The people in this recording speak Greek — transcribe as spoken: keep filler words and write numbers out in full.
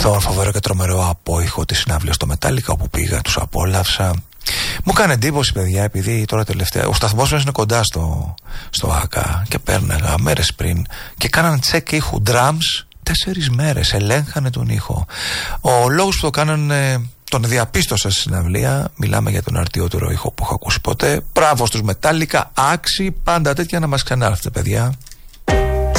στον φοβερό και τρομερό απόϊχο της συναυλίας στο Μετάλλικα, όπου πήγα, τους απόλαυσα. Μου έκανε εντύπωση, παιδιά, επειδή τώρα τελευταία ο σταθμός μας είναι κοντά στο, στο ΆΚΑ και πέρναγα μέρες πριν και κάναν τσεκ ήχου drums τέσσερις μέρες, ελέγχανε τον ήχο. Ο λόγος που το κάνανε, τον διαπίστωσα στη συναυλία, μιλάμε για τον αρτιότερο ήχο που έχω ακούσει ποτέ. Μπράβο στους Μετάλλικα, άξιοι πάντα τέτοια να μας ξανάρθετε, παιδιά.